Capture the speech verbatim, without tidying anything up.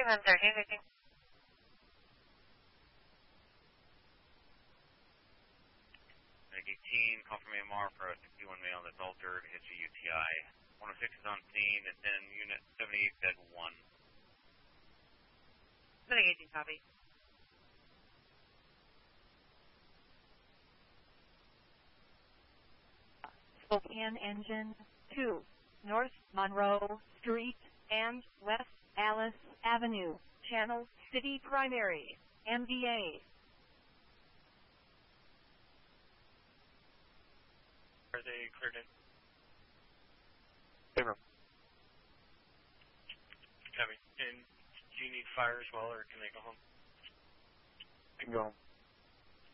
one thirteen, I think. eighteen, call from A M R for a sixty-one male that's altered, hits a U T I. one oh six is on scene, and then unit seventy-eight, bed one. Setting eighteen, copy. Spokane Engine two, North Monroe Street and West Alice Avenue, Channel City Primary, M V A. Are they cleared in? Zero. Copy. And do you need fire as well, or can they go home? Can go home.